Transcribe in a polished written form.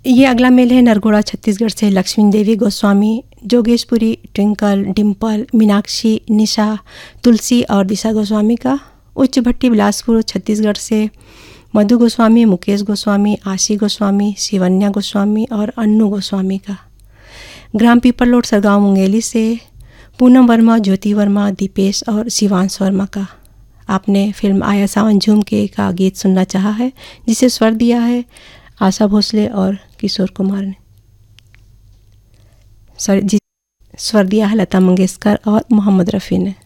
ये अगला मेल है नरगोड़ा छत्तीसगढ़ से लक्ष्मी देवी गोस्वामी, जोगेशपुरी, ट्विंकल, डिम्पल, मीनाक्षी, निशा, तुलसी और दिशा गोस्वामी का। उच्च भट्टी बिलासपुर छत्तीसगढ़ से मधु गोस्वामी, मुकेश गोस्वामी, आशी गोस्वामी, शिवन्या गोस्वामी और अन्नू गोस्वामी का। ग्राम पीपलोड सरगांव मुंगेली से पूनम वर्मा, ज्योति वर्मा, दीपेश और शिवांश वर्मा का। आपने फिल्म आया सावन झूम के का गीत सुनना चाहा है, जिसे स्वर दिया है आशा भोसले और किशोर कुमार ने। स्वर दिया है लता मंगेशकर और मोहम्मद रफ़ी ने।